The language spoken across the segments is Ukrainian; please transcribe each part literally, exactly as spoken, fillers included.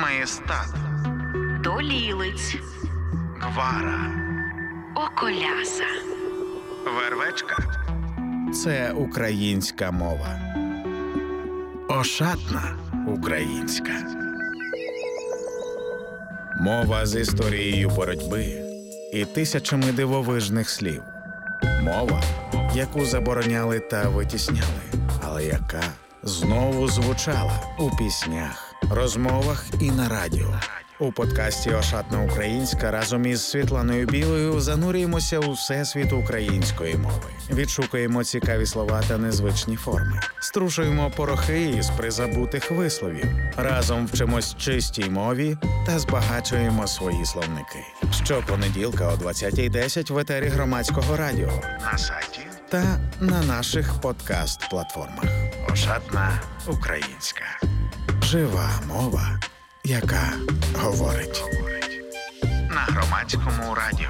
Маєстат, Долілиць, Гвара, Околяса, Вервечка – це українська мова. Ошатна українська. Мова з історією боротьби і тисячами дивовижних слів. Мова, яку забороняли та витісняли, але яка знову звучала у піснях, розмовах і на радіо. У подкасті «Ошатна українська» разом із Світланою Білою занурюємося у всесвіт української мови. Відшукуємо цікаві слова та незвичні форми. Струшуємо порохи із призабутих висловів. Разом вчимось чистій мові та збагачуємо свої словники. Щопонеділка о двадцятій десять в етері Громадського радіо, на сайті та на наших подкаст-платформах. «Ошатна українська». Жива мова, яка говорить. На Громадському радіо.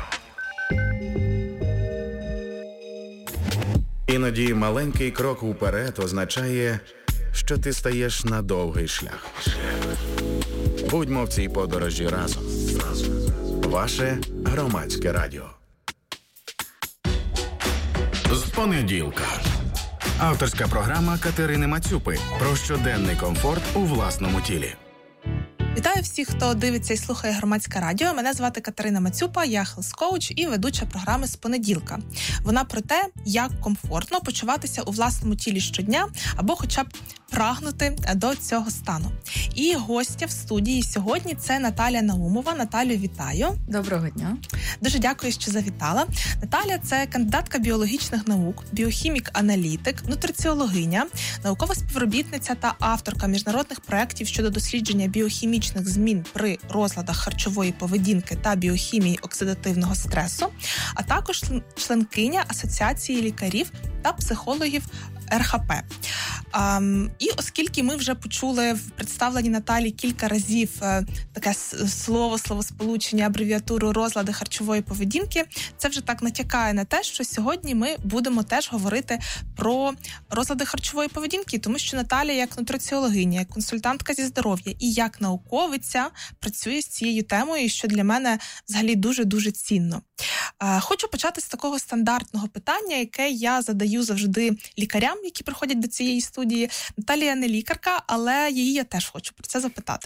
Іноді маленький крок уперед означає, що ти стаєш на довгий шлях. Будьмо в цій подорожі разом. Ваше Громадське радіо. З понеділка. Авторська програма Катерини Мацюпи про щоденний комфорт у власному тілі. Вітаю всіх, хто дивиться і слухає Громадське радіо. Мене звати Катерина Мацюпа, я хелс-коуч і ведуча програми «З понеділка». Вона про те, як комфортно почуватися у власному тілі щодня або хоча б прагнути до цього стану. І гостя в студії сьогодні – це Наталя Наумова. Наталю, вітаю. Доброго дня. Дуже дякую, що завітала. Наталя – це кандидатка біологічних наук, біохімік-аналітик, нутриціологиня, наукова співробітниця та авторка міжнародних проєктів щодо дослідження біохімічних змін при розладах харчової поведінки та біохімії оксидативного стресу, а також членкиня Асоціації лікарів та психологів ер ха пе. Um, і оскільки ми вже почули в представленні Наталі кілька разів uh, таке слово, словосполучення, абревіатуру розлади харчової поведінки, це вже так натякає на те, що сьогодні ми будемо теж говорити про розлади харчової поведінки, тому що Наталя як нутриціологиня, як консультантка зі здоров'я і як науковиця працює з цією темою, що для мене взагалі дуже-дуже цінно. Uh, хочу почати з такого стандартного питання, яке я задаю завжди лікарям, які приходять до цієї студії. Наталія не лікарка, але її я теж хочу про це запитати.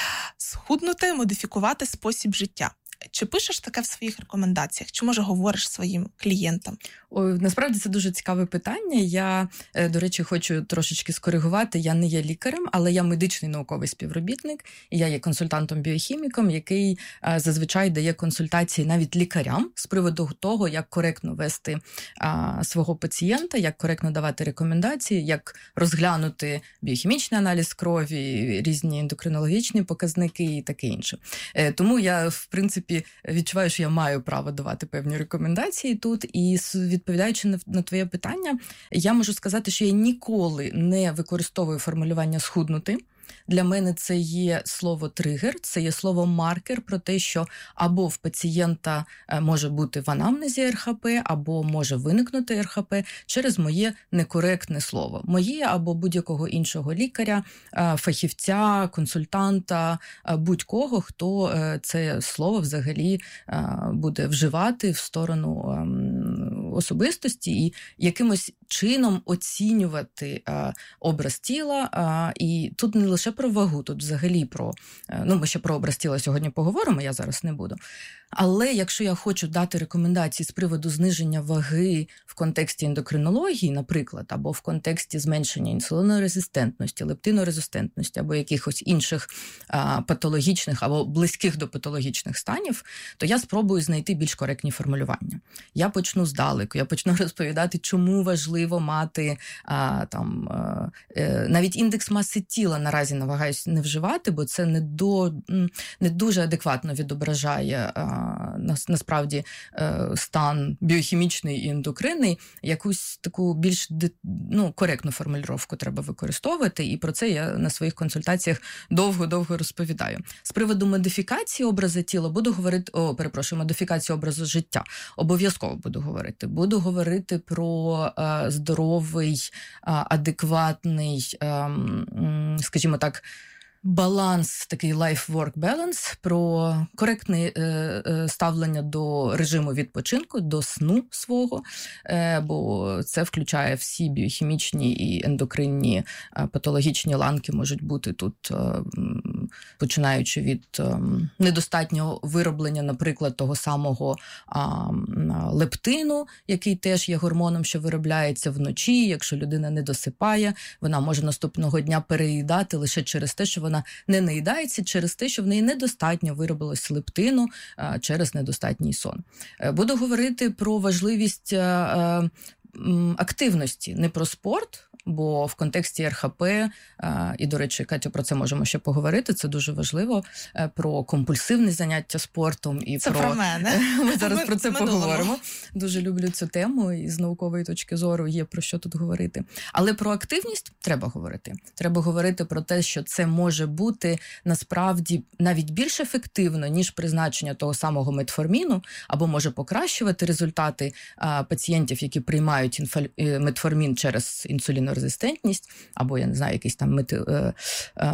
Схуднути, модифікувати спосіб життя. Чи пишеш таке в своїх рекомендаціях? Чи, може, говориш своїм клієнтам? Ой, насправді це дуже цікаве питання. Я, до речі, хочу трошечки скоригувати. Я не є лікарем, але я медичний науковий співробітник. І я є консультантом-біохіміком, який зазвичай дає консультації навіть лікарям з приводу того, як коректно вести а, свого пацієнта, як коректно давати рекомендації, як розглянути біохімічний аналіз крові, різні ендокринологічні показники і таке інше. Тому я, в принципі, відчуваю, що я маю право давати певні рекомендації тут. І відповідаючи на, на твоє питання, я можу сказати, що я ніколи не використовую формулювання «схуднути». Для мене це є слово «тригер», це є слово «маркер» про те, що або в пацієнта може бути в анамнезі ер ха пе, або може виникнути ер ха пе через моє некоректне слово. Моє або будь-якого іншого лікаря, фахівця, консультанта, будь-кого, хто це слово взагалі буде вживати в сторону особистості і якимось чином оцінювати образ тіла. І тут не лише про вагу, тут взагалі про, ну, ми ще про образ тіла сьогодні поговоримо, я зараз не буду. Але якщо я хочу дати рекомендації з приводу зниження ваги в контексті ендокринології, наприклад, або в контексті зменшення інсулінорезистентності, лептинорезистентності, або якихось інших а, патологічних або близьких до патологічних станів, то я спробую знайти більш коректні формулювання. Я почну здалеку, я почну розповідати, чому важливо мати а, там, а, навіть індекс маси тіла наразі намагаюся не вживати, бо це не, до, не дуже адекватно відображає а, насправді стан біохімічний і ендокринний, якусь таку більш ну, коректну формулювання треба використовувати, і про це я на своїх консультаціях довго-довго розповідаю. З приводу модифікації образу тіла буду говорити, о, перепрошую, модифікації образу життя, обов'язково буду говорити. Буду говорити про е, здоровий, е, адекватний, е, скажімо так, баланс, такий life-work balance, про коректне е, е, ставлення до режиму відпочинку, до сну свого, е, бо це включає всі біохімічні і ендокринні е, патологічні ланки можуть бути тут, е, починаючи від е, недостатнього вироблення, наприклад, того самого е, лептину, який теж є гормоном, що виробляється вночі. Якщо людина не досипає, вона може наступного дня переїдати лише через те, що вона вона не наїдається через те, що в неї недостатньо виробилось лептину а, через недостатній сон. Буду говорити про важливість а, активності, не про спорт, бо в контексті ер ха пе, і, до речі, Катю, про це можемо ще поговорити, це дуже важливо, про компульсивне заняття спортом. І це про... про мене. Ми зараз ми, про це ми поговоримо. думаємо. Дуже люблю цю тему, і з наукової точки зору є про що тут говорити. Але про активність треба говорити. Треба говорити про те, що це може бути насправді навіть більш ефективно, ніж призначення того самого метформіну, або може покращувати результати а, пацієнтів, які приймають інфаль... метформін через інсулінорезистентність, або, я не знаю, якийсь там мети... е, е,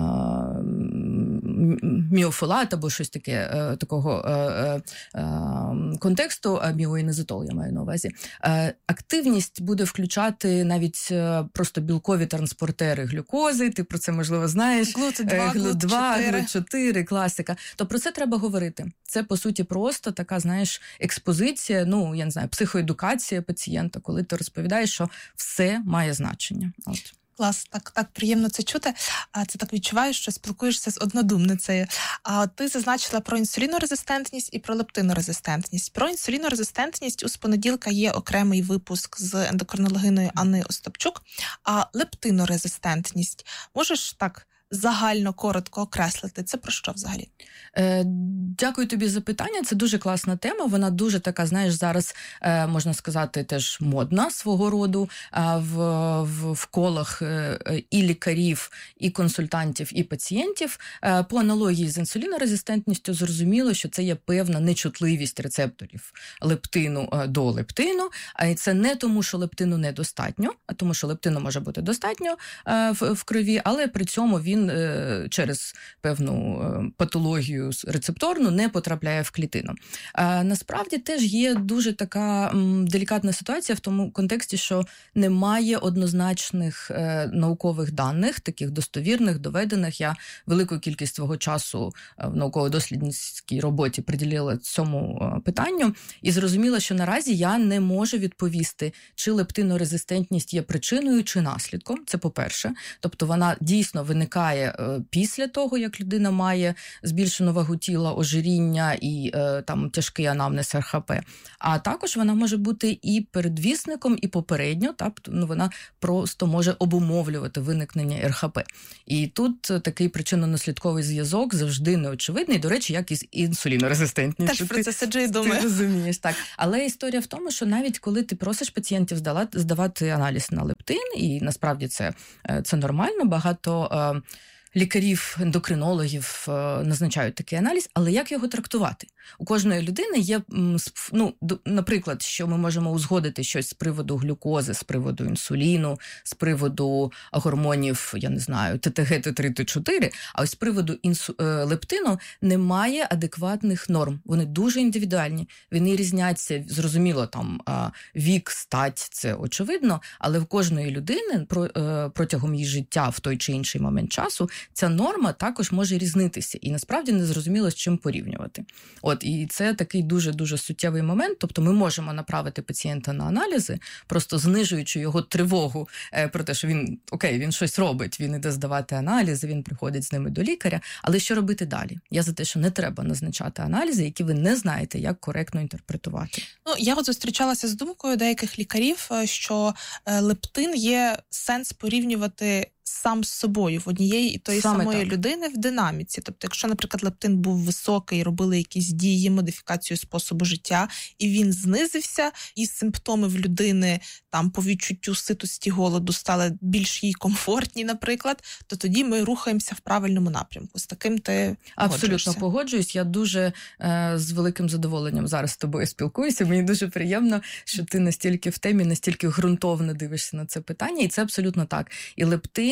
міофолат, або щось таке, е, такого е, е, контексту, міоінезитол, я маю на увазі. Е, активність буде включати навіть просто білкові транспортери глюкози, ти про це, можливо, знаєш. глют два, глют чотири, класика. То про це треба говорити. Це, по суті, просто така, знаєш, експозиція, ну, я не знаю, психоедукація пацієнта, коли ти розповідаєш, що все має значення. От. Клас, так, так приємно це чути. А це так відчуваєш, що спілкуєшся з однодумницею. А ти зазначила про інсулінорезистентність і про лептинорезистентність. Про інсулінорезистентність у з понеділка є окремий випуск з ендокринологиною Анною Остапчук. А лептинорезистентність, можеш так загально, коротко окреслити? Це про що взагалі? Е, дякую тобі за питання. Це дуже класна тема. Вона дуже така, знаєш, зараз, е, можна сказати, теж модна свого роду е, в, в, в колах е, і лікарів, і консультантів, і пацієнтів. Е, по аналогії з інсулінорезистентністю зрозуміло, що це є певна нечутливість рецепторів лептину е, до лептину. А це не тому, що лептину недостатньо, а тому, що лептину може бути достатньо е, в, в крові, але при цьому він через певну патологію рецепторну не потрапляє в клітину. А насправді теж є дуже така делікатна ситуація в тому контексті, що немає однозначних наукових даних, таких достовірних, доведених. Я велику кількість свого часу в науково-дослідницькій роботі приділила цьому питанню і зрозуміла, що наразі я не можу відповісти, чи лептинорезистентність є причиною чи наслідком. Це по-перше. Тобто вона дійсно виникає після того, як людина має збільшену вагу тіла, ожиріння і е, там тяжкий анамнез ер ха пе. А також вона може бути і передвісником, і попередньо, тобто ну, вона просто може обумовлювати виникнення ер ха пе. І тут такий причинно-наслідковий зв'язок завжди неочевидний, до речі, як і з інсулінорезистентністю. Теж про це сиджу і думаю. Ти розумієш, так. Але історія в тому, що навіть коли ти просиш пацієнтів здавати, здавати аналіз на лептин, і насправді це, це нормально, багато е, лікарів, ендокринологів е, назначають такий аналіз, але як його трактувати? У кожної людини є, ну, наприклад, що ми можемо узгодити щось з приводу глюкози, з приводу інсуліну, з приводу гормонів, я не знаю, те те ге, те три, те чотири, а ось з приводу інсу... лептину немає адекватних норм. Вони дуже індивідуальні, вони різняться, зрозуміло, там вік, стать, це очевидно, але в кожної людини протягом її життя в той чи інший момент часу ця норма також може різнитися, і насправді не зрозуміло, з чим порівнювати. От, і це такий дуже-дуже суттєвий момент, тобто ми можемо направити пацієнта на аналізи, просто знижуючи його тривогу е, про те, що він, окей, він щось робить, він іде здавати аналізи, він приходить з ними до лікаря, але що робити далі? Я за те, що не треба назначати аналізи, які ви не знаєте, як коректно інтерпретувати. Ну, я от зустрічалася з думкою деяких лікарів, що лептин є сенс порівнювати сам з собою в однієї і тої Саме самої так. людини в динаміці. Тобто, якщо, наприклад, лептин був високий, робили якісь дії, модифікацію способу життя, і він знизився, і симптоми в людини там по відчуттю ситості, голоду стали більш їй комфортні, наприклад, то тоді ми рухаємося в правильному напрямку. З таким ти абсолютно погоджуюсь. Я дуже е, з великим задоволенням зараз з тобою спілкуюся. Мені дуже приємно, що ти настільки в темі, настільки ґрунтовно дивишся на це питання, і це абсолютно так. І лептин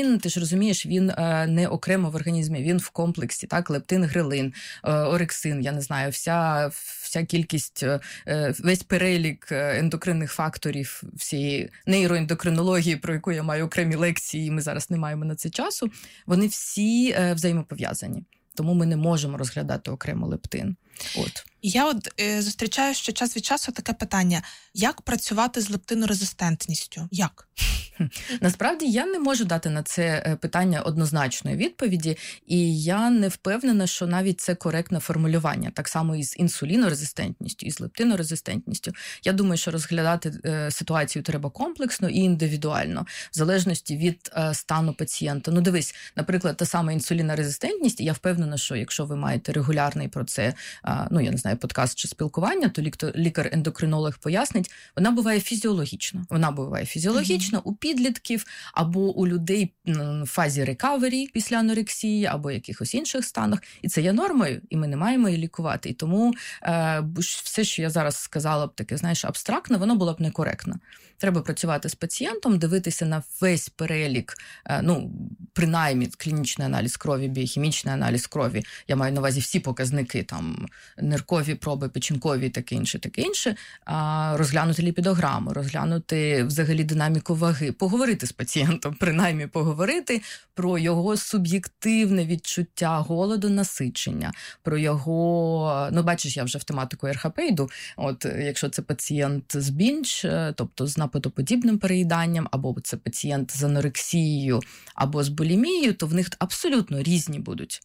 інсулін, ти ж розумієш, він е, не окремо в організмі, він в комплексі, так, лептин, грелин, е, орексин, я не знаю, вся, вся кількість, е, весь перелік ендокринних факторів всієї нейроендокринології, про яку я маю окремі лекції, і ми зараз не маємо на це часу, вони всі е, взаємопов'язані. Тому ми не можемо розглядати окремо лептин. От. Я от е, зустрічаю ще час від часу таке питання: як працювати з лептинорезистентністю? Як? Насправді я не можу дати на це питання однозначної відповіді, і я не впевнена, що навіть це коректне формулювання. Так само і з інсулінорезистентністю, і з лептинорезистентністю. Я думаю, що розглядати е, ситуацію треба комплексно і індивідуально, в залежності від е, стану пацієнта. Ну дивись, наприклад, та сама інсулінорезистентність, я впевнена, що якщо ви маєте регулярний про це, е, ну я не знаю, подкаст чи спілкування, то лікар-ендокринолог пояснить, вона буває фізіологічна. Вона буває фізіологічна mm-hmm. у підлітків, або у людей в фазі рекавері після анорексії, або якихось інших станах. І це є нормою, і ми не маємо її лікувати. І тому е, все, що я зараз сказала б таке, знаєш, абстрактно, воно було б некоректно. Треба працювати з пацієнтом, дивитися на весь перелік, е, ну, принаймні, клінічний аналіз крові, біохімічний аналіз крові. Я маю на увазі всі показники, там, ниркові проби, печінкові, таке інше, таке інше. А, розглянути ліпідограму, розглянути взагалі динаміку ваги, поговорити з пацієнтом, принаймні поговорити про його суб'єктивне відчуття голоду, насичення, про його, ну бачиш, я вже в тематику ер ха пе йду, от якщо це пацієнт з бінж, тобто з напитоподібним переїданням, або це пацієнт з анорексією, або з булімією, то в них абсолютно різні будуть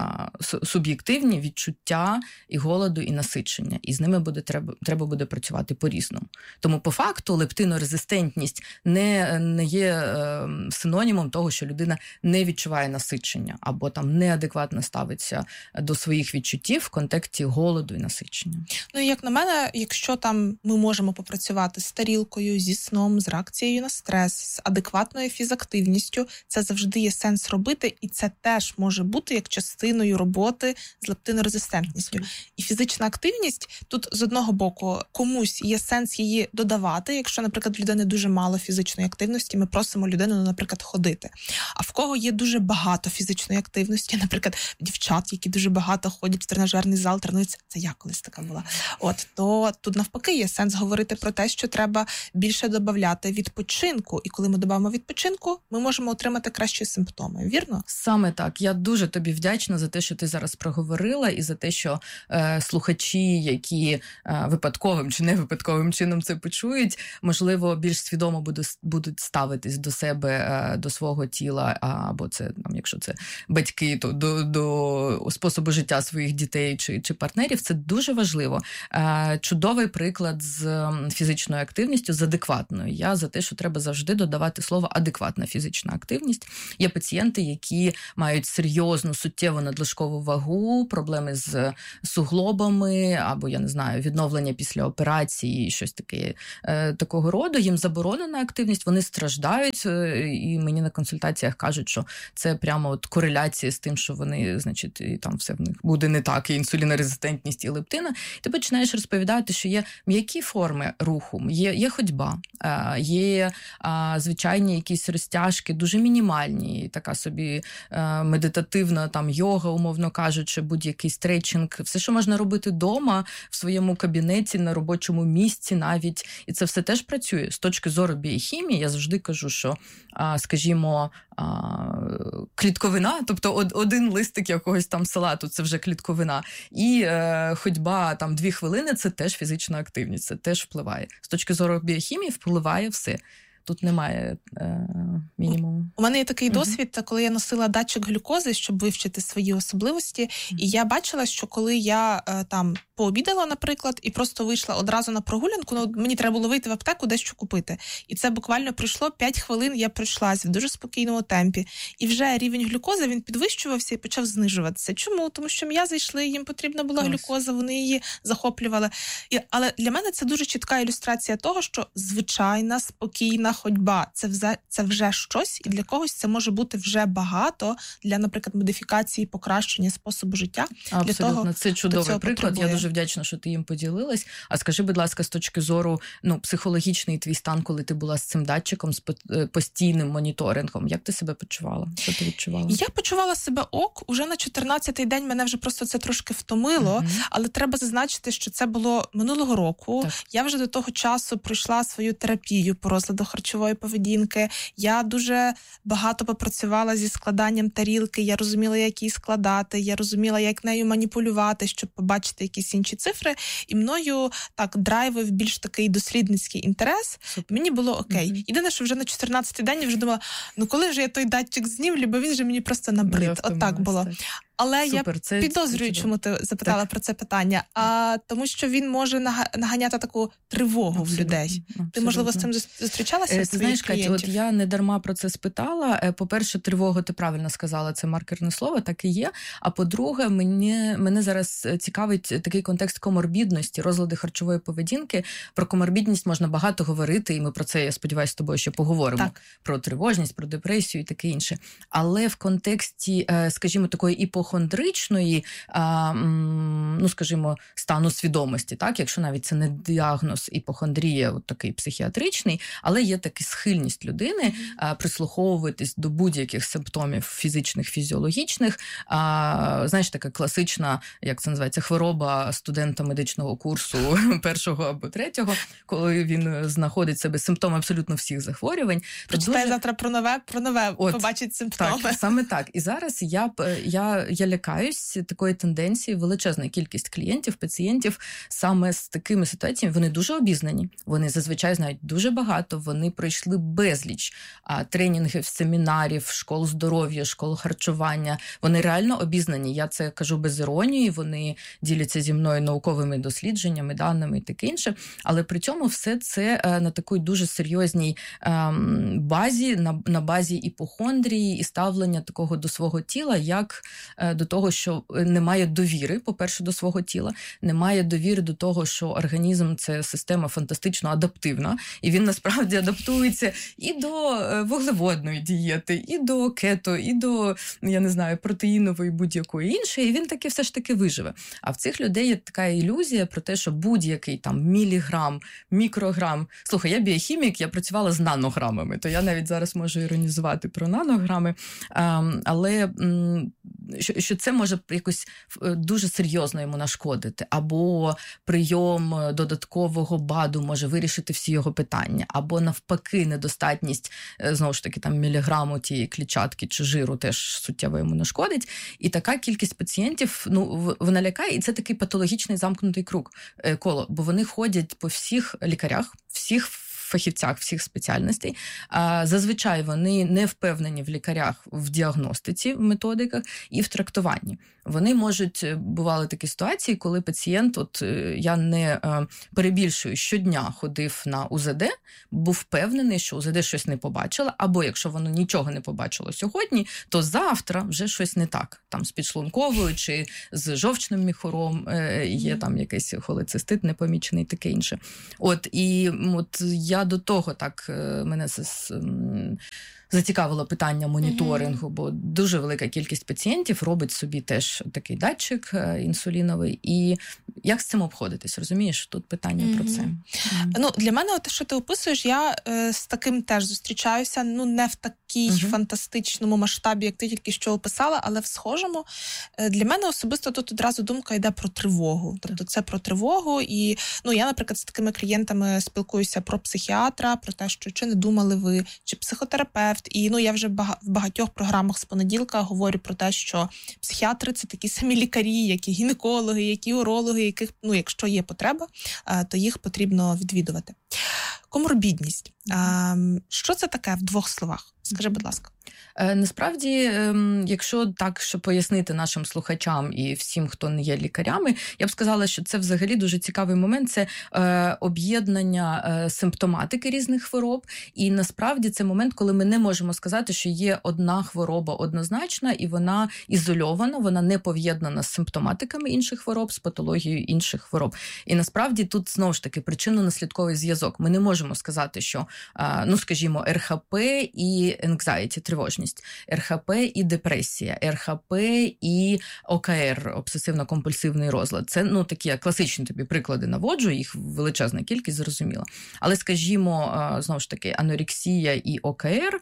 суб'єктивні відчуття і голоду, і насичення. І з ними буде, треба, треба буде працювати по-різному. Тому по факту лептинорезистентність не, не є е, синонімом того, що людина не відчуває насичення або там неадекватно ставиться до своїх відчуттів в контексті голоду і насичення. Ну, як на мене, якщо там ми можемо попрацювати з тарілкою, зі сном, з реакцією на стрес, з адекватною фізактивністю, це завжди є сенс робити, і це теж може бути як частина частиною роботи з лептинорезистентністю. І фізична активність, тут з одного боку комусь є сенс її додавати, якщо, наприклад, в людини дуже мало фізичної активності, ми просимо людину, наприклад, ходити. А в кого є дуже багато фізичної активності, наприклад, дівчат, які дуже багато ходять в тренажерний зал, тренуються, це я колись така була, от, то тут навпаки є сенс говорити про те, що треба більше додавати відпочинку. І коли ми додаємо відпочинку, ми можемо отримати кращі симптоми. Вірно? Саме так. Я дуже тобі вдячна за те, що ти зараз проговорила, і за те, що е, слухачі, які е, випадковим чи не випадковим чином це почують, можливо, більш свідомо буду, будуть ставитись до себе, е, до свого тіла, або це, там, якщо це батьки, то до, до способу життя своїх дітей чи, чи партнерів. Це дуже важливо. Е, чудовий приклад з фізичною активністю, з адекватною. Я за те, що треба завжди додавати слово адекватна фізична активність. Є пацієнти, які мають серйозну, суттєву надлишкову вагу, проблеми з суглобами, або, я не знаю, відновлення після операції, щось таке, е, такого роду. Їм заборонена активність, вони страждають, е, і мені на консультаціях кажуть, що це прямо от кореляція з тим, що вони, значить, і там все в них буде не так, і інсулінорезистентність, і лептина. Ти починаєш розповідати, що є м'які форми руху, є, є ходьба, е, є е, звичайні якісь розтяжки, дуже мінімальні, така собі е, медитативна там йога, умовно кажучи, будь-який стретчинг, все, що можна робити вдома, в своєму кабінеті, на робочому місці навіть. І це все теж працює. З точки зору біохімії, я завжди кажу, що, скажімо, клітковина, тобто один листик якогось там салату, це вже клітковина, і е, ходьба там дві хвилини, це теж фізична активність, це теж впливає. З точки зору біохімії впливає все. Тут немає е, мінімуму. У мене є такий uh-huh. досвід, коли я носила датчик глюкози, щоб вивчити свої особливості, uh-huh. і я бачила, що коли я е, там пообідала, наприклад, і просто вийшла одразу на прогулянку, ну, мені треба було вийти в аптеку, дещо купити. І це буквально пройшло п'ять хвилин, я пройшлася в дуже спокійному темпі. І вже рівень глюкози, він підвищувався і почав знижуватися. Чому? Тому що м'язи йшли, їм потрібна була Ось. глюкоза, вони її захоплювали. І, але для мене це дуже чітка ілюстрація того, що звичайна, спокійна ходьба це вже, це вже щось, і для когось це може бути вже багато для, наприклад, модифікації, покращення способу життя. Абсолютно, для того, це чудовий приклад. потребує. Я дуже вдячна, що ти їм поділилась. А скажи, будь ласка, з точки зору ну, психологічний твій стан, коли ти була з цим датчиком, з постійним моніторингом, як ти себе почувала? Що ти відчувала? Я почувала себе ок. Уже на чотирнадцятий день мене вже просто це трошки втомило, mm-hmm. але треба зазначити, що це було минулого року. Так. Я вже до того часу пройшла свою терапію по розладу харчової поведінки. Я дуже багато попрацювала зі складанням тарілки. Я розуміла, як її складати. Я розуміла, як нею маніпулювати, щоб побачити якісь інші цифри. І мною так драйвив більш такий дослідницький інтерес. Супер. Мені було окей. Mm-hmm. Єдине, що вже на чотирнадцятий день я вже думала, ну коли вже я той датчик знімлю, бо він же мені просто набрид. От так було. Так. Але Супер, я це, підозрюю, це чому ти запитала так. про це питання. А тому, що він може наганяти таку тривогу Абсолютно. в людей. Абсолютно. Ти, можливо, з цим зустрічалася? Е, з ти знаєш, Катя, от я не дарма про це спитала. По-перше, тривогу, ти правильно сказала, це маркерне слово, так і є. А по-друге, мені, мене зараз цікавить такий контекст коморбідності, розлади харчової поведінки. Про коморбідність можна багато говорити, і ми про це, я сподіваюся, з тобою ще поговоримо. Так. Про тривожність, про депресію і таке інше. Але в контексті, скажімо, такої іпохондрії, хондричної, ну, скажімо, стану свідомості, так, якщо навіть це не діагноз іпохондрія, от такий психіатричний, але є така схильність людини прислуховуватись до будь-яких симптомів фізичних, фізіологічних. Знаєш, така класична, як це називається, хвороба студента медичного курсу першого або третього, коли він знаходить себе симптоми абсолютно всіх захворювань. Прочитає дуже... завтра про нове, про нове, от, побачить симптоми. Так, саме так. І зараз я, я, я лякаюсь такої тенденції, величезна кількість клієнтів, пацієнтів саме з такими ситуаціями. Вони дуже обізнані, вони зазвичай знають дуже багато, вони пройшли безліч а, тренінгів, семінарів, школ здоров'я, школ харчування. Вони реально обізнані. Я це кажу без іронії, вони діляться зі мною науковими дослідженнями, даними і таке інше. Але при цьому все це а, на такій дуже серйозній а, базі, на, на базі іпохондрії і ставлення такого до свого тіла, як до того, що немає довіри, по-перше, до свого тіла, немає довіри до того, що організм – це система фантастично адаптивна, і він насправді адаптується і до вуглеводної дієти, і до кето, і до, я не знаю, протеїнової будь-якої іншої, і він таки все ж таки виживе. А в цих людей є така ілюзія про те, що будь-який там міліграм, мікрограм. Слухай, я біохімік, я працювала з нанограмами, то я навіть зараз можу іронізувати про нанограми, але що, що це може якось дуже серйозно йому нашкодити. Або прийом додаткового БАДу може вирішити всі його питання. Або навпаки, недостатність, знову ж таки, там міліграму тієї клітчатки чи жиру теж суттєво йому нашкодить. І така кількість пацієнтів, ну, вона лякає, і це такий патологічний замкнутий круг, коло. Бо вони ходять по всіх лікарях, всіх фахівцях всіх спеціальностей. Зазвичай вони не впевнені в лікарях в діагностиці, в методиках і в трактуванні. Вони можуть, бували такі ситуації, коли пацієнт, от я не перебільшую, щодня ходив на У З Д, був впевнений, що У З Д щось не побачила, або якщо воно нічого не побачило сьогодні, то завтра вже щось не так. Там з підшлунковою чи з жовчним міхуром є там якийсь холецистит непомічений, таке інше. От, і от я до того так мене зацікавило питання моніторингу, mm-hmm. бо дуже велика кількість пацієнтів робить собі теж такий датчик інсуліновий. І як з цим обходитись, розумієш? Тут питання mm-hmm. про це. Mm-hmm. Ну, для мене те, що ти описуєш, я е, з таким теж зустрічаюся, ну, не в такій mm-hmm. фантастичному масштабі, як ти тільки що описала, але в схожому. Е, для мене особисто тут одразу думка йде про тривогу. Тобто це про тривогу. І, ну, я, наприклад, з такими клієнтами спілкуюся про психіатра, про те, що чи не думали ви, чи психотерапевт. І, ну, я вже в багатьох програмах з понеділка говорю про те, що психіатри – це такі самі лікарі, як і гінекологи, як і урологи, яких, ну, якщо є потреба, то їх потрібно відвідувати. Коморбідність. Що це таке в двох словах? Скажи, будь ласка. Насправді, якщо так, щоб пояснити нашим слухачам і всім, хто не є лікарями, я б сказала, що це взагалі дуже цікавий момент, це об'єднання симптоматики різних хвороб, і насправді це момент, коли ми не можемо сказати, що є одна хвороба однозначна, і вона ізольована, вона не пов'єднана з симптоматиками інших хвороб, з патологією інших хвороб. І насправді тут, знову ж таки, причинно-наслідковий зв'язок. Ми не можемо сказати, що ну, скажімо, ер ха пе і anxiety, тривожність, ер ха пе і депресія, ер ха пе і о ка ер, обсесивно-компульсивний розлад. Це, ну, такі класичні тобі приклади наводжу, їх величезна кількість, зрозуміло. Але, скажімо, знову ж таки, анорексія і о ка ер,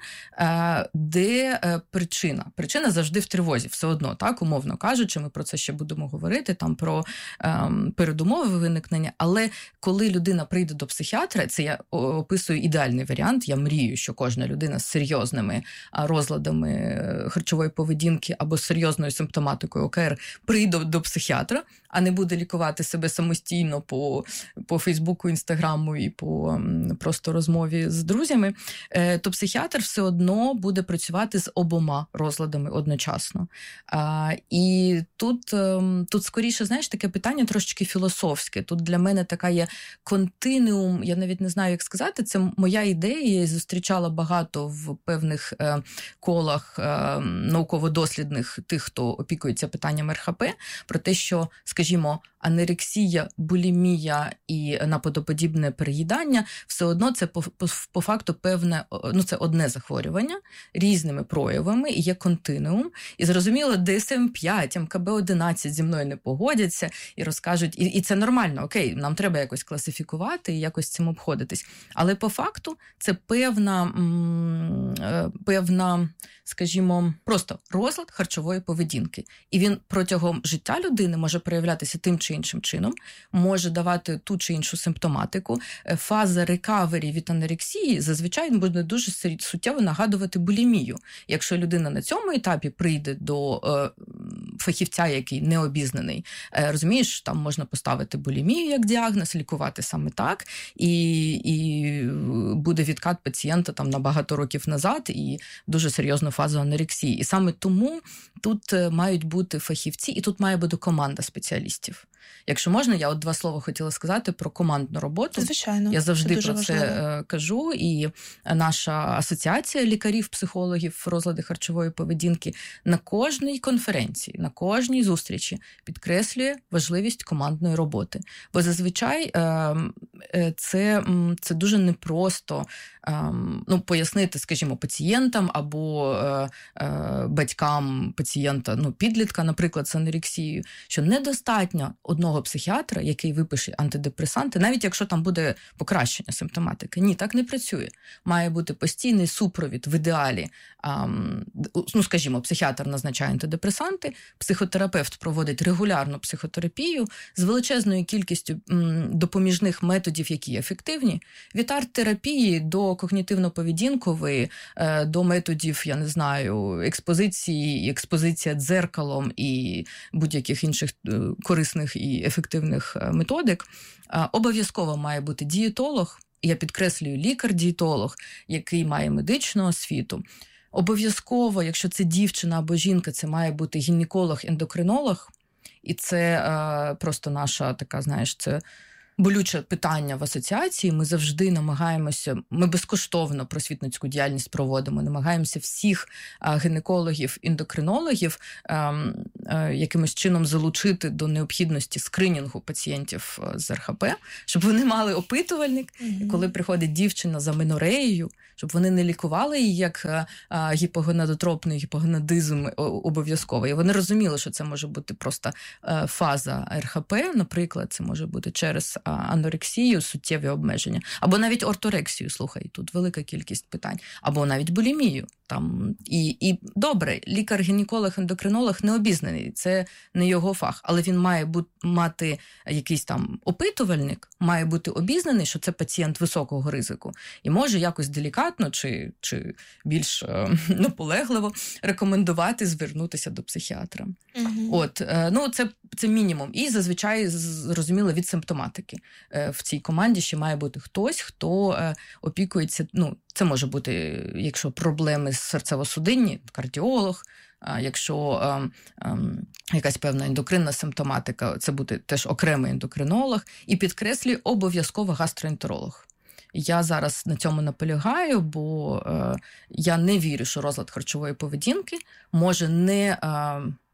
де причина? Причина завжди в тривозі, все одно, так, умовно кажучи, ми про це ще будемо говорити, там про ем, передумови виникнення, але коли людина прийде до психіатра, це я описую ідеальний варіант, я мрію, що кожна людина з серйозними розладами харчової поведінки або з серйозною симптоматикою о ка ер прийде до психіатра, а не буде лікувати себе самостійно по, по Фейсбуку, Інстаграму і по просто розмові з друзями, то психіатр все одно буде працювати з обома розладами одночасно. А, і тут, тут скоріше, знаєш, таке питання трошечки філософське. Тут для мене така є континуум, я навіть не знаю, як сказати, це моя ідея, я зустрічала багато в певних е, колах е, науково-дослідних тих, хто опікується питанням ер ха пе, про те, що, скажімо, анорексія, булімія і наподоподібне переїдання, все одно це по, по, по факту певне, ну це одне захворювання, різними проявами, і є континуум. І зрозуміло, ді ес ем п'ять, ем ка бе одинадцять зі мною не погодяться і розкажуть, і, і це нормально, окей, нам треба якось класифікувати і якось цим обходитись. Але по факту це певна, м, певна, скажімо, просто розлад харчової поведінки. І він протягом життя людини може проявлятися тим чи іншим чином, може давати ту чи іншу симптоматику. Фаза рекавері від анорексії зазвичай буде дуже суттєво нагадувати булімію. Якщо людина на цьому етапі прийде до е, фахівця, який не обізнаний, е, розумієш, там можна поставити булімію як діагноз, лікувати саме так, і, і буде відкат пацієнта там на багато років назад і дуже серйозну фазу анорексії. І саме тому тут мають бути фахівці, і тут має бути команда спеціалістів. Якщо можна, я от два слова хотіла сказати про командну роботу. Звичайно. Я завжди це про це важливо. кажу, і наша асоціація лікарів-психологів розлади харчової поведінки на кожній конференції, на кожній зустрічі підкреслює важливість командної роботи. Бо зазвичай це, це дуже непросто ну, пояснити, скажімо, пацієнтам або батькам пацієнта, ну, підлітка, наприклад, з анорексією, що недостатньо одного психіатра, який випише антидепресанти, навіть якщо там буде покращення симптоматики. Ні, так не працює. Має бути постійний супровід в ідеалі. Ам, ну, скажімо, психіатр назначає антидепресанти, психотерапевт проводить регулярну психотерапію з величезною кількістю м, допоміжних методів, які ефективні, від арт-терапії до когнітивно-поведінкової, е, до методів, я не знаю, експозиції, експозиція дзеркалом і будь-яких інших е, корисних і ефективних методик. Обов'язково має бути дієтолог, я підкреслюю, лікар-дієтолог, який має медичну освіту. Обов'язково, якщо це дівчина або жінка, це має бути гінеколог-ендокринолог, і це е, просто наша така, знаєш, це болюче питання в асоціації. Ми завжди намагаємося, ми безкоштовно просвітницьку діяльність проводимо, намагаємося всіх гінекологів, ендокринологів якимось чином залучити до необхідності скринінгу пацієнтів з ер ха пе, щоб вони мали опитувальник, mm-hmm. і коли приходить дівчина за менореєю, щоб вони не лікували її як гіпогонадотропний гіпогонадизм обов'язково. І вони розуміли, що це може бути просто фаза ер ха пе, наприклад, це може бути через анорексію, суттєві обмеження, або навіть орторексію, слухай, тут велика кількість питань, або навіть булімію. Там, і, і добре, лікар-гінеколог, ендокринолог не обізнаний, це не його фах, але він має бути, мати якийсь там опитувальник, має бути обізнаний, що це пацієнт високого ризику, і може якось делікатно чи, чи більш е, наполегливо рекомендувати звернутися до психіатра. Угу. От, е, ну, це, це мінімум. І зазвичай, зрозуміло, від симптоматики. Е, в цій команді ще має бути хтось, хто е, опікується, ну, це може бути, якщо проблеми серцево-судинні, кардіолог, якщо е, е, якась певна ендокринна симптоматика, це буде теж окремий ендокринолог, і підкреслюю, обов'язково гастроентеролог. Я зараз на цьому наполягаю, бо е, я не вірю, що розлад харчової поведінки може не, е,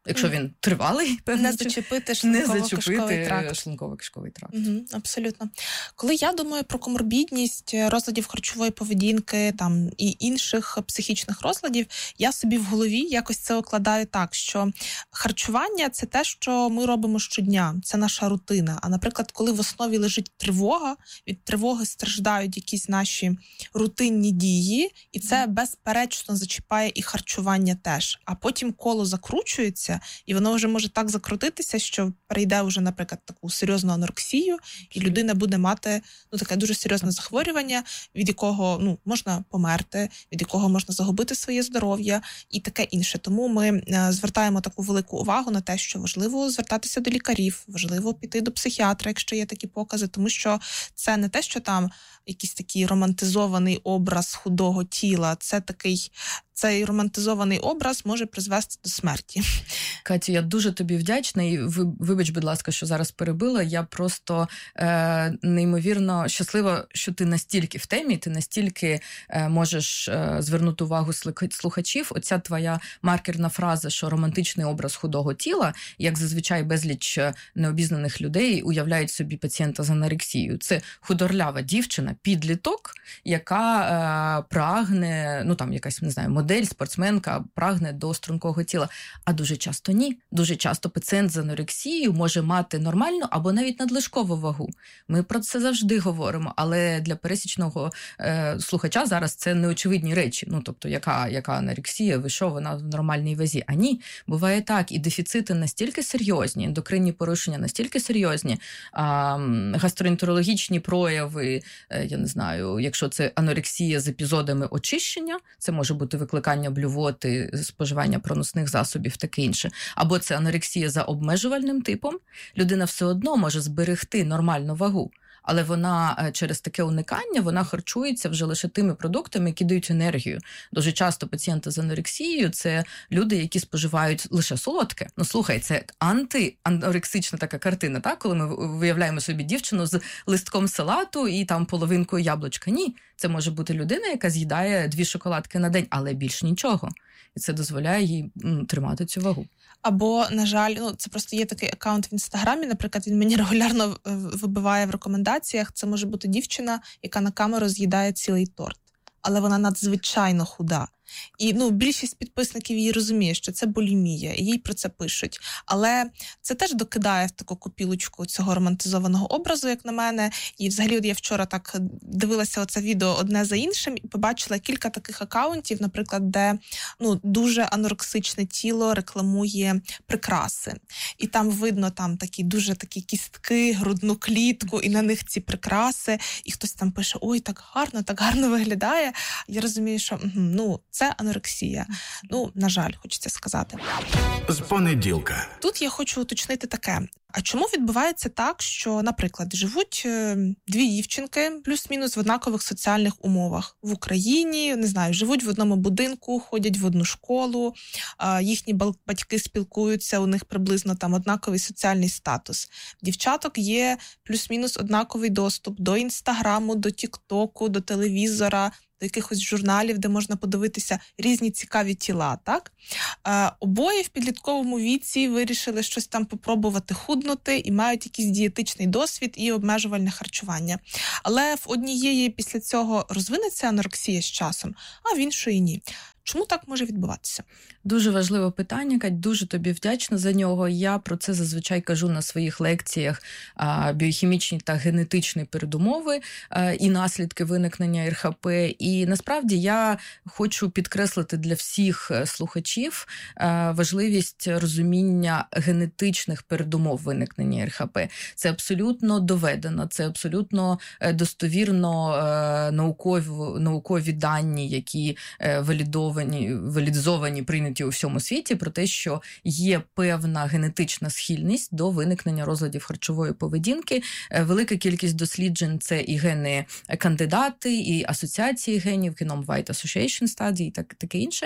Якщо він тривалий, певно, Не зачепити не шлунково-кишковий зачепити тракт. шлунково-кишковий тракт. Угу, абсолютно. Коли я думаю про коморбідність розладів харчової поведінки там і інших психічних розладів, я собі в голові якось це укладаю так, що харчування – це те, що ми робимо щодня, це наша рутина. А, наприклад, коли в основі лежить тривога, від тривоги страждають якісь наші рутинні дії, і це безперечно зачіпає і харчування теж. А потім коло закручується, і воно вже може так закрутитися, що перейде вже, наприклад, таку серйозну анорексію, і людина буде мати ну таке дуже серйозне захворювання, від якого ну можна померти, від якого можна загубити своє здоров'я і таке інше. Тому ми е, звертаємо таку велику увагу на те, що важливо звертатися до лікарів, важливо піти до психіатра, якщо є такі покази, тому що це не те, що там якийсь такий романтизований образ худого тіла, це такий цей романтизований образ може призвести до смерті. Катю, я дуже тобі вдячна і вибач, будь ласка, що зараз перебила. Я просто е, неймовірно щаслива, що ти настільки в темі, ти настільки е, можеш е, звернути увагу слухачів. Оця твоя маркерна фраза, що романтичний образ худого тіла, як зазвичай безліч необізнаних людей уявляють собі пацієнта з анорексією. Це худорлява дівчина, підліток, яка е, прагне, ну там якась, не знаю, модель, спортсменка прагне до стрункого тіла. А дуже часто ні. Дуже часто пацієнт з анорексією може мати нормальну або навіть надлишкову вагу. Ми про це завжди говоримо, але для пересічного е, слухача зараз це неочевидні речі. Ну, тобто, яка, яка анорексія, ви що, вона в нормальній вазі? А ні, буває так. І дефіцити настільки серйозні, ендокринні порушення настільки серйозні, а, гастроентерологічні прояви, е, я не знаю, якщо це анорексія з епізодами очищення, це може бути викликання блювоти, споживання проносних засобів, таке інше. Або це анорексія за обмежувальним типом, людина все одно може зберегти нормальну вагу, але вона через таке уникання, вона харчується вже лише тими продуктами, які дають енергію. Дуже часто пацієнти з анорексією – це люди, які споживають лише солодке. Ну, слухай, це антианорексична така картина, так? Коли ми виявляємо собі дівчину з листком салату і там половинкою яблучка. Ні, це може бути людина, яка з'їдає дві шоколадки на день, але більш нічого. І це дозволяє їй м, тримати цю вагу. Або, на жаль, ну це просто є такий аккаунт в Інстаграмі, наприклад, він мені регулярно вибиває в рекомендаціях. Це може бути дівчина, яка на камеру з'їдає цілий торт, але вона надзвичайно худа. І ну, більшість підписників її розуміє, що це булімія, і їй про це пишуть. Але це теж докидає в таку копілочку цього романтизованого образу, як на мене. І взагалі от я вчора так дивилася оце відео одне за іншим і побачила кілька таких акаунтів, наприклад, де ну, дуже анорексичне тіло рекламує прикраси. І там видно там такі дуже такі кістки, грудну клітку, і на них ці прикраси. І хтось там пише, ой, так гарно, так гарно виглядає. Я розумію, що ну, це анорексія. Ну, на жаль, хочеться сказати. З понеділка. Тут я хочу уточнити таке. А чому відбувається так, що, наприклад, живуть дві дівчинки плюс-мінус в однакових соціальних умовах в Україні, не знаю, живуть в одному будинку, ходять в одну школу, їхні батьки спілкуються, у них приблизно там однаковий соціальний статус. В дівчаток є плюс-мінус однаковий доступ до Інстаграму, до Тіктоку, до телевізора, до якихось журналів, де можна подивитися різні цікаві тіла, так? Е, обоє в підлітковому віці вирішили щось там попробувати худнути і мають якийсь дієтичний досвід і обмежувальне харчування. Але в однієї після цього розвинеться анорексія з часом, а в іншої ні. Чому так може відбуватися? Дуже важливе питання, Кать, дуже тобі вдячна за нього. Я про це зазвичай кажу на своїх лекціях біохімічні та генетичні передумови і наслідки виникнення ер ха пе. І насправді я хочу підкреслити для всіх слухачів важливість розуміння генетичних передумов виникнення ер ха пе. Це абсолютно доведено, це абсолютно достовірно наукові, наукові дані, які валідовані валідизовані, прийняті у всьому світі, про те, що є певна генетична схильність до виникнення розладів харчової поведінки. Велика кількість досліджень – це і гени-кандидати, і асоціації генів, Genome Wide Association Study і так, таке інше,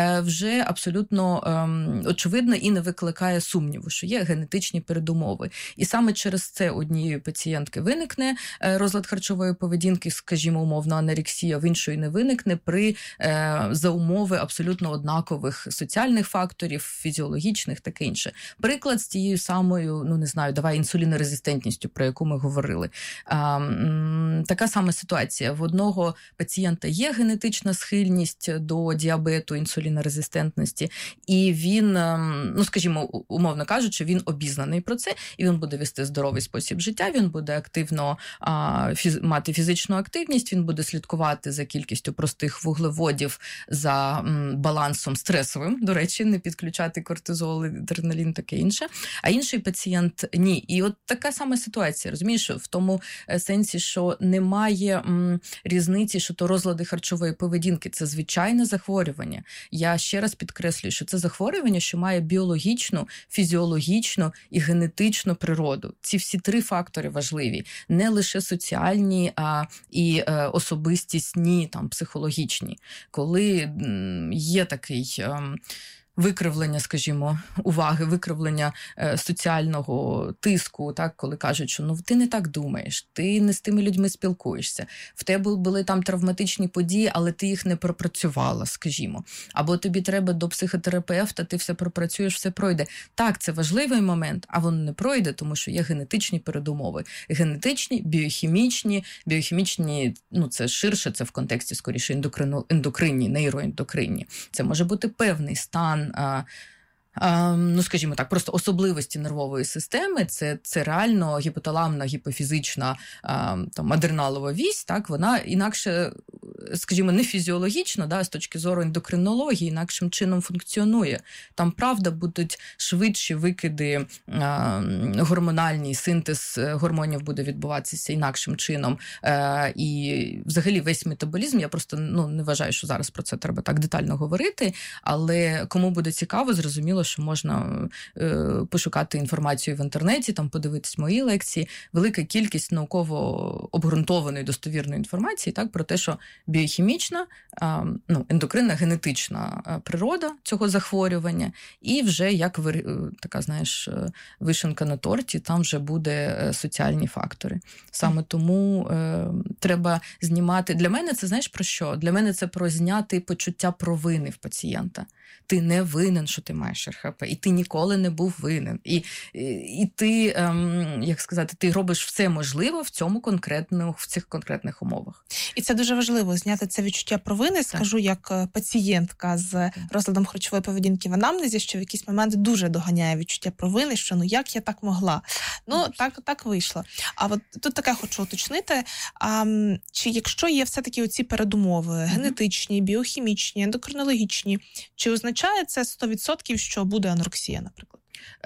вже абсолютно ем, очевидно і не викликає сумніву, що є генетичні передумови. І саме через це однієї пацієнтки виникне розлад харчової поведінки, скажімо, умовно, анорексія, в іншої не виникне при е, заумовленні умови абсолютно однакових соціальних факторів, фізіологічних, таке інше. Приклад з тією самою, ну не знаю, давай інсулінорезистентністю, про яку ми говорили. А, м, така сама ситуація. В одного пацієнта є генетична схильність до діабету, інсулінорезистентності, і він, ну скажімо, умовно кажучи, він обізнаний про це, і він буде вести здоровий спосіб життя, він буде активно а, фіз, мати фізичну активність, він буде слідкувати за кількістю простих вуглеводів, за м, балансом стресовим, до речі, не підключати кортизол, адреналін, таке інше. А інший пацієнт – ні. І от така сама ситуація, розумієш, в тому сенсі, що немає м, різниці, що то розлади харчової поведінки – це звичайне захворювання. Я ще раз підкреслюю, що це захворювання, що має біологічну, фізіологічну і генетичну природу. Ці всі три фактори важливі. Не лише соціальні, а і е, особистісні, там, психологічні. Коли м, є такий... Е, викривлення, скажімо, уваги, викривлення е, соціального тиску, так, коли кажуть, що ну ти не так думаєш, ти не з тими людьми спілкуєшся, в тебе були там травматичні події, але ти їх не пропрацювала, скажімо. Або тобі треба до психотерапевта, ти все пропрацюєш, все пройде. Так, це важливий момент, а воно не пройде, тому що є генетичні передумови. Генетичні, біохімічні, біохімічні, ну це ширше, це в контексті, скоріше, ендокрино, ендокринні, нейроендокринні. Це може бути певний стан, А, а, ну, скажімо так, просто особливості нервової системи, це, це реально гіпоталамна, гіпофізична а, там, адреналова вісь, так, вона інакше, скажімо, не фізіологічно, да, з точки зору ендокринології, інакшим чином функціонує. Там, правда, будуть швидші викиди, а, гормональні, синтез гормонів буде відбуватися інакшим чином. А, і взагалі весь метаболізм, я просто ну, не вважаю, що зараз про це треба так детально говорити, але кому буде цікаво, зрозуміло, що можна е, пошукати інформацію в інтернеті, там подивитись мої лекції, велика кількість науково обґрунтованої достовірної інформації, так, про те, що біохімічна, е, ну, ендокринна, генетична природа цього захворювання, і вже як е, така, знаєш, вишенка на торті, там вже буде соціальні фактори. Саме тому е, треба знімати. Для мене це, знаєш, про що? Для мене це про зняти почуття провини в пацієнта. Ти не винен, що ти маєш ер ха пе, і ти ніколи не був винен. І, і, і ти, ем, як сказати, ти робиш все можливе в цьому конкретно, в цих конкретних умовах. І це дуже важливо, зняти це відчуття провини. Скажу, як пацієнтка з розладом харчової поведінки в анамнезі, що в якийсь момент дуже доганяє відчуття провини, що ну як я так могла? Ну, так, так вийшло. А от тут таке хочу уточнити, а, чи якщо є все-таки оці передумови, генетичні, біохімічні, ендокринологічні, чи означає це сто відсотків, що буде анорексія, наприклад?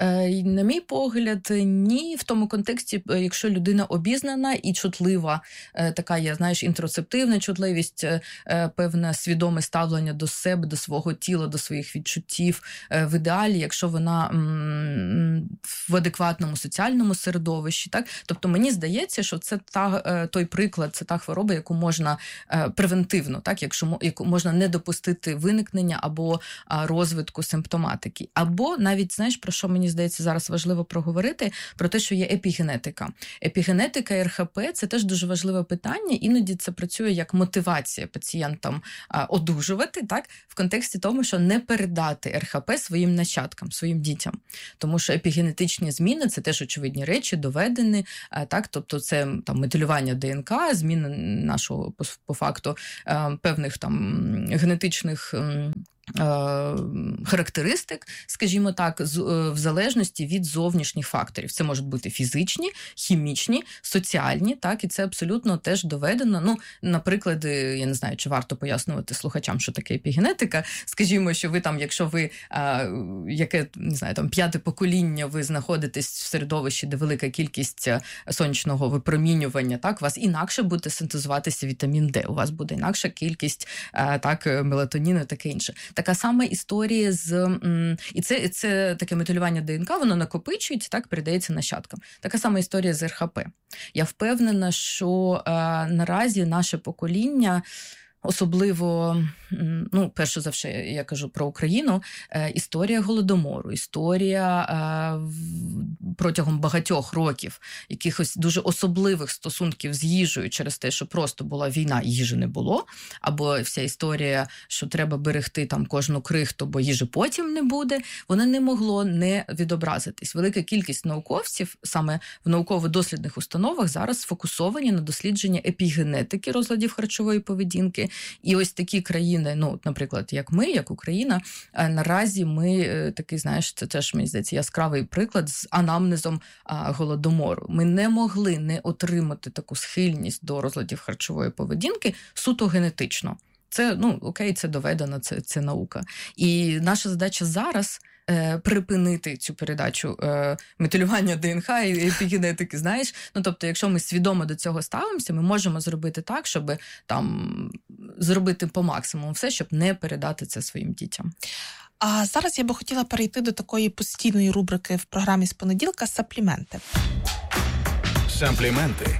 На мій погляд, ні, в тому контексті, якщо людина обізнана і чутлива, така є, знаєш, інтросептивна чутливість, певне свідоме ставлення до себе, до свого тіла, до своїх відчуттів, в ідеалі, якщо вона в адекватному соціальному середовищі, так? Тобто мені здається, що це та, той приклад, це та хвороба, яку можна превентивно, так? Якщо яку можна не допустити виникнення або розвитку симптоматики. Або навіть, знаєш, про що мені здається зараз важливо проговорити, про те, що є епігенетика. Епігенетика ер ха пе – це теж дуже важливе питання, іноді це працює як мотивація пацієнтам а, одужувати, так, в контексті того, що не передати ер ха пе своїм нащадкам, своїм дітям. Тому що епігенетичні зміни – це теж очевидні речі, доведені, а, так, тобто це там метилювання де ен ка, зміни нашого, по, по факту, а, певних там генетичних характеристик, скажімо так, в залежності від зовнішніх факторів. Це можуть бути фізичні, хімічні, соціальні, так, і це абсолютно теж доведено. Ну, наприклад, я не знаю, чи варто пояснювати слухачам, що таке епігенетика. Скажімо, що ви там, якщо ви, а, яке, не знаю, там, п'яте покоління, ви знаходитесь в середовищі, де велика кількість сонячного випромінювання, так, у вас інакше буде синтезуватися вітамін Д, у вас буде інакша кількість, а, так, мелатоніну і таке інше. Така сама історія з... І це, це таке метилювання де ен ка, воно накопичується, так, передається нащадкам. Така сама історія з ер ха пе. Я впевнена, що а, наразі наше покоління особливо, ну, перше за все, я кажу про Україну, історія Голодомору, історія протягом багатьох років якихось дуже особливих стосунків з їжею через те, що просто була війна, їжі не було, або вся історія, що треба берегти там кожну крихту, бо їжі потім не буде, воно не могло не відобразитись. Велика кількість науковців саме в науково-дослідних установах зараз сфокусовані на дослідженні епігенетики розладів харчової поведінки. І ось такі країни, ну, наприклад, як ми, як Україна, наразі ми такий, знаєш, це теж, мені здається, яскравий приклад з анамнезом а, Голодомору. Ми не могли не отримати таку схильність до розладів харчової поведінки суто генетично. Це, ну, окей, це доведено, це, це наука. І наша задача зараз е, припинити цю передачу е, метилювання ДНК і епігенетики, знаєш. Ну, тобто, якщо ми свідомо до цього ставимося, ми можемо зробити так, щоб там зробити по максимуму все, щоб не передати це своїм дітям. А зараз я би хотіла перейти до такої постійної рубрики в програмі з понеділка «Сапліменти». Сапліменти.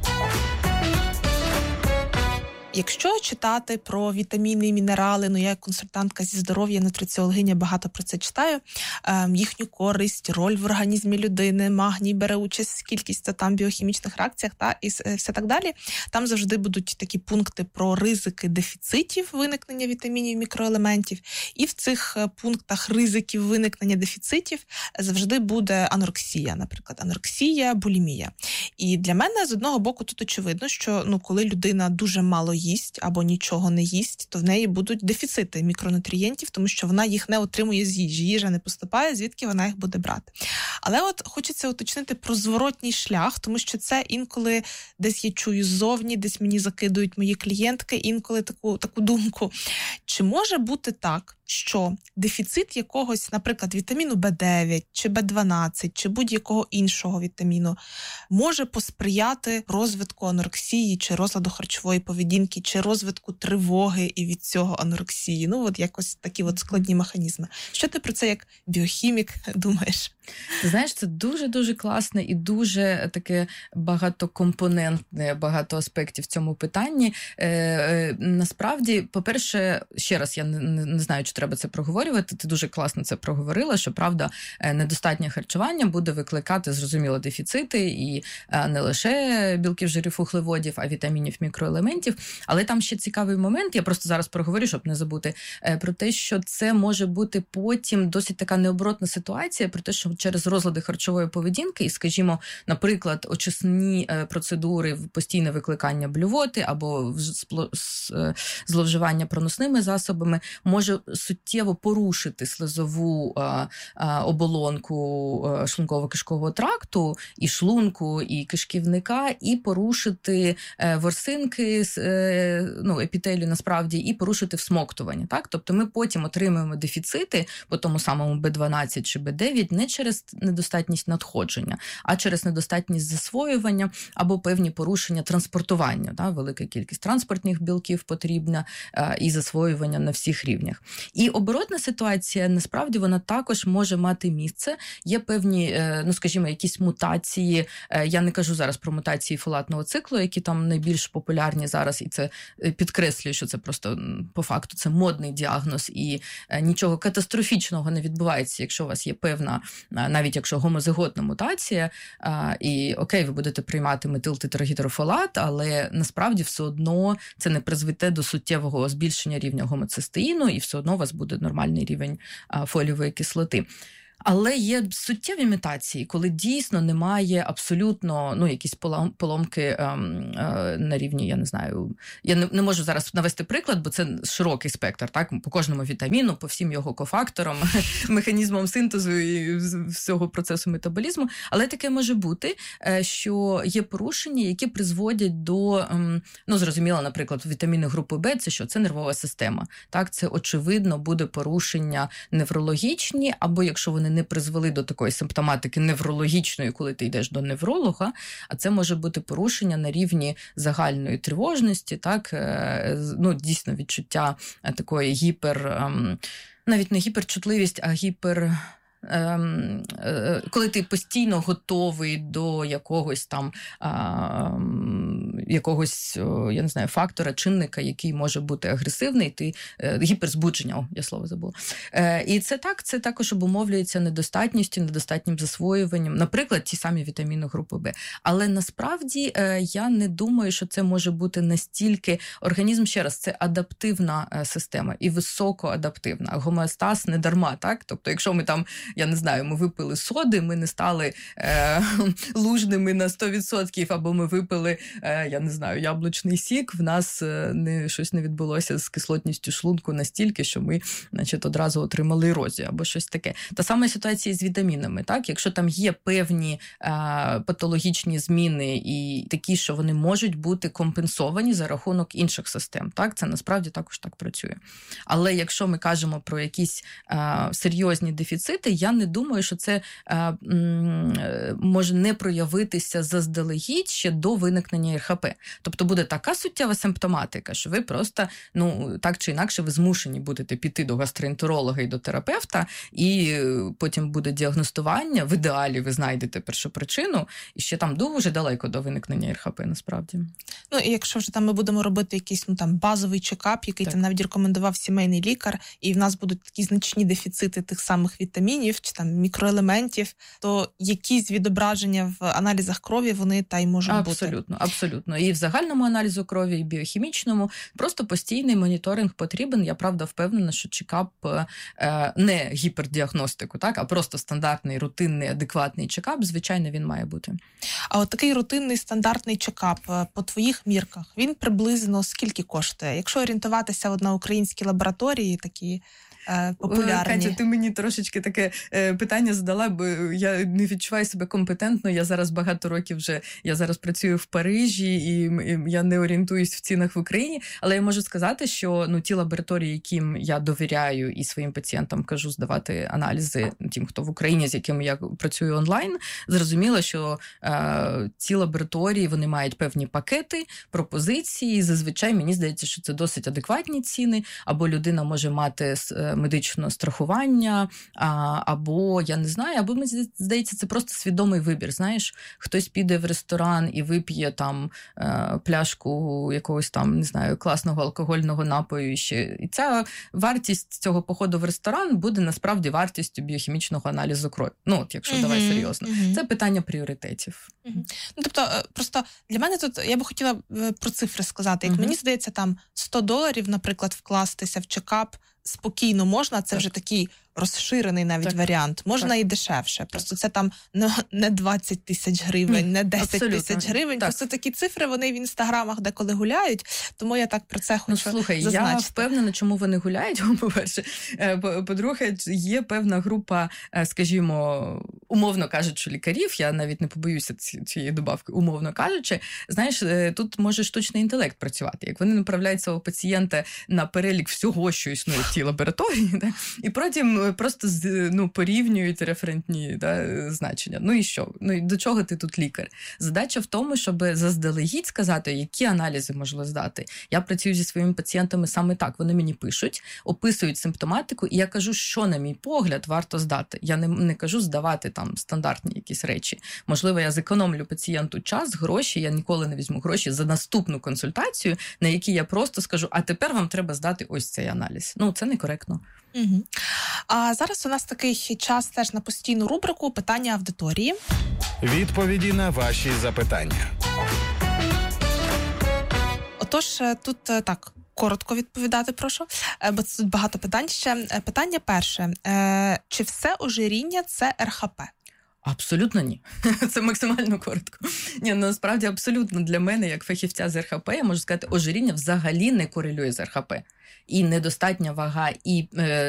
Якщо читати про вітаміни і мінерали, ну я як консультантка зі здоров'я, нутриціологиня, багато про це читаю, е, їхню користь, роль в організмі людини, магній бере участь, кількість там біохімічних реакціях та і все так далі, там завжди будуть такі пункти про ризики дефіцитів виникнення вітамінів і мікроелементів, і в цих пунктах ризиків виникнення дефіцитів завжди буде анорексія, наприклад, анорексія, булімія. І для мене, з одного боку, тут очевидно, що ну, коли людина дуже мало їсть або нічого не їсть, то в неї будуть дефіцити мікронутрієнтів, тому що вона їх не отримує з їжі. Їжа не поступає, звідки вона їх буде брати. Але от хочеться уточнити про зворотній шлях, тому що це інколи десь я чую ззовні, десь мені закидують мої клієнтки, інколи таку, таку думку. Чи може бути так, що дефіцит якогось, наприклад, вітаміну Б дев'ять, чи Б дванадцять, чи будь-якого іншого вітаміну може посприяти розвитку анорексії, чи розладу харчової поведінки, чи розвитку тривоги і від цього анорексії? Ну, от якось такі от складні механізми. Що ти про це як біохімік думаєш? Знаєш, це дуже-дуже класне і дуже таке багатокомпонентне, багато аспектів в цьому питанні. Е, е, насправді, по-перше, ще раз, я не, не знаю, чи треба це проговорювати, ти дуже класно це проговорила, що, правда, недостатнє харчування буде викликати, зрозуміло, дефіцити і не лише білків, жирів, вуглеводів, а вітамінів, мікроелементів. Але там ще цікавий момент, я просто зараз проговорю, щоб не забути, про те, що це може бути потім досить така необоротна ситуація, про те, що через розлади харчової поведінки і, скажімо, наприклад, очисні процедури, постійне викликання блювоти або зловживання проносними засобами може суттєво порушити слизову а, а, оболонку шлунково-кишкового тракту, і шлунку, і кишківника, і порушити е, ворсинки, е, ну, епітелію насправді, і порушити всмоктування. Так? Тобто ми потім отримуємо дефіцити по тому самому Б дванадцять чи Б дев'ять не через недостатність надходження, а через недостатність засвоювання або певні порушення транспортування. Так? Велика кількість транспортних білків потрібна е, і засвоювання на всіх рівнях. І оборотна ситуація, насправді, вона також може мати місце. Є певні, ну, скажімо, якісь мутації. Я не кажу зараз про мутації фолатного циклу, які там найбільш популярні зараз, і це підкреслюю, що це просто по факту це модний діагноз, і нічого катастрофічного не відбувається, якщо у вас є певна, навіть якщо гомозиготна мутація, і окей, ви будете приймати метилтетрагідрофолат, але насправді все одно це не призведе до суттєвого збільшення рівня гомоцистеїну, і все одно у вас буде нормальний рівень фолієвої кислоти. Але є суттєві мутації, коли дійсно немає абсолютно, ну, якісь поломки ем, е, на рівні, я не знаю, я не, не можу зараз навести приклад, бо це широкий спектр, так, по кожному вітаміну, по всім його кофакторам, механізмам синтезу і всього процесу метаболізму, але таке може бути, що є порушення, які призводять до, ем, ну, зрозуміло, наприклад, вітаміни групи Б, це що? Це нервова система, так, це очевидно буде порушення неврологічні, або якщо вони не призвели до такої симптоматики неврологічної, коли ти йдеш до невролога, а це може бути порушення на рівні загальної тривожності, так, ну, дійсно відчуття такої гіпер, навіть не гіперчутливість, а гіпер... коли ти постійно готовий до якогось там якогось, я не знаю, фактора, чинника, який може бути агресивний, ти гіперзбудження, о, я слово забула. І це так, це також обумовлюється недостатністю, недостатнім засвоюванням, наприклад, ті самі вітаміни групи Б. Але насправді я не думаю, що це може бути настільки... Організм, ще раз, це адаптивна система і високоадаптивна. Гомеостаз не дарма, так? Тобто, якщо ми там, я не знаю, ми випили соди, ми не стали е, лужними на сто відсотків, або ми випили, е, я не знаю, яблучний сік, в нас не, щось не відбулося з кислотністю шлунку настільки, що ми, значить, одразу отримали ерозію, або щось таке. Та сама ситуація з вітамінами, так? Якщо там є певні е, патологічні зміни і такі, що вони можуть бути компенсовані за рахунок інших систем, так? Це насправді також так працює. Але якщо ми кажемо про якісь е, серйозні дефіцити, я не думаю, що це е, м, може не проявитися заздалегідь ще до виникнення ер ха пе. Тобто буде така суттєва симптоматика, що ви просто, ну, так чи інакше, ви змушені будете піти до гастроентеролога і до терапевта, і потім буде діагностування, в ідеалі ви знайдете першопричину, і ще там дуже далеко до виникнення ер ха пе, насправді. Ну, і якщо вже там ми будемо робити якийсь, ну, там, базовий чекап, який так. там навіть рекомендував сімейний лікар, і в нас будуть такі значні дефіцити тих самих вітамінів чи там мікроелементів, то якісь відображення в аналізах крові вони та й можуть абсолютно, бути. Абсолютно, абсолютно. І в загальному аналізу крові, і біохімічному. Просто постійний моніторинг потрібен. Я, правда, впевнена, що чекап е, не гіпердіагностику, так, а просто стандартний, рутинний, адекватний чекап, звичайно, він має бути. А от такий рутинний, стандартний чекап по твоїх мірках, він приблизно скільки коштує? Якщо орієнтуватися от на українські лабораторії, такі популярні. Катя, ти мені трошечки таке е, питання задала, бо я не відчуваю себе компетентно. Я зараз багато років вже, я зараз працюю в Парижі, і, і я не орієнтуюсь в цінах в Україні, але я можу сказати, що, ну, ті лабораторії, яким я довіряю і своїм пацієнтам кажу здавати аналізи, тим, хто в Україні, з якими я працюю онлайн, зрозуміло, що е, ці лабораторії, вони мають певні пакети, пропозиції, зазвичай мені здається, що це досить адекватні ціни, або людина може мати медичне страхування, або, я не знаю, або, мені здається, це просто свідомий вибір, знаєш, хтось піде в ресторан і вип'є там пляшку якогось там, не знаю, класного алкогольного напою ще. І ця вартість цього походу в ресторан буде насправді вартістю біохімічного аналізу крові. Ну, от, якщо mm-hmm. давай серйозно. Mm-hmm. Це питання пріоритетів. Mm-hmm. Ну, тобто, просто для мене тут, я би хотіла про цифри сказати. Як mm-hmm. мені здається, там сто доларів, наприклад, вкластися в чекап спокійно можна, це так. вже такий розширений навіть так. варіант. Можна так. і дешевше. Просто це там не двадцять тисяч гривень, Ні, не десять тисяч гривень. Так. Просто такі цифри, вони в інстаграмах деколи гуляють, тому я так про це хочу ну, слухай, зазначити. Я впевнена, чому вони гуляють, по-перше. По-друге, є певна група, скажімо, умовно кажучи, лікарів, я навіть не побоюся цієї добавки, умовно кажучи, знаєш, тут може штучний інтелект працювати. Як вони направляють свого пацієнта на перелік всього, що існує в тій лабораторії, да? І потім просто ну, порівнюють референтні да, значення. Ну і що? Ну і до чого ти тут лікар? Задача в тому, щоб заздалегідь сказати, які аналізи можна здати. Я працюю зі своїми пацієнтами саме так. Вони мені пишуть, описують симптоматику, і я кажу, що, на мій погляд, варто здати. Я не, не кажу здавати там стандартні якісь речі. Можливо, я зекономлю пацієнту час, гроші, я ніколи не візьму гроші за наступну консультацію, на якій я просто скажу, а тепер вам треба здати ось цей аналіз. Ну, це некоректно. Угу. А зараз у нас такий час теж на постійну рубрику «Питання аудиторії». Відповіді на ваші запитання. Отож, тут так, коротко відповідати, прошу, бо тут багато питань ще. Питання перше. Чи все ожиріння – це ер ха пе? Абсолютно ні. Це максимально коротко. Ні, насправді абсолютно для мене, як фахівця з ер ха пе, я можу сказати, ожиріння взагалі не корелює з ер ха пе. І недостатня вага, і е,